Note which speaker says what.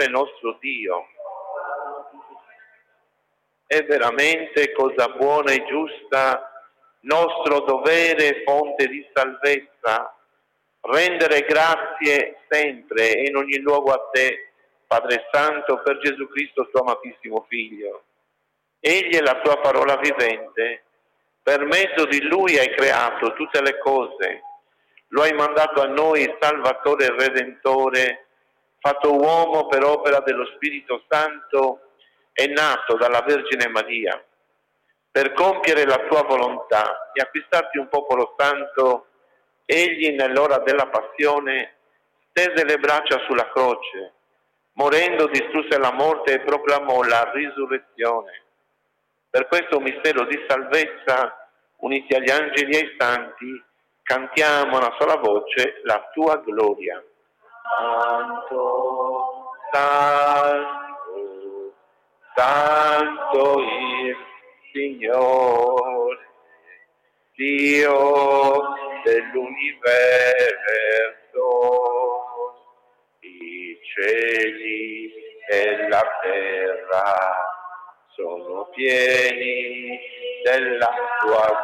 Speaker 1: Signore nostro Dio. È veramente cosa buona e giusta, nostro dovere e fonte di salvezza, rendere grazie sempre e in ogni luogo a te, Padre Santo, per Gesù Cristo, tuo amatissimo Figlio. Egli è la tua parola vivente, per mezzo di Lui hai creato tutte le cose, lo hai mandato a noi, Salvatore e Redentore, fatto uomo per opera dello Spirito Santo, è nato dalla Vergine Maria, per compiere la tua volontà e acquistarti un popolo santo. Egli nell'ora della passione stese le braccia sulla croce, morendo distrusse la morte e proclamò la risurrezione. Per questo mistero di salvezza, uniti agli angeli e ai santi, cantiamo a una sola voce la tua gloria. Santo, Santo, Santo il Signore, Dio dell'universo, i cieli e la terra sono pieni della tua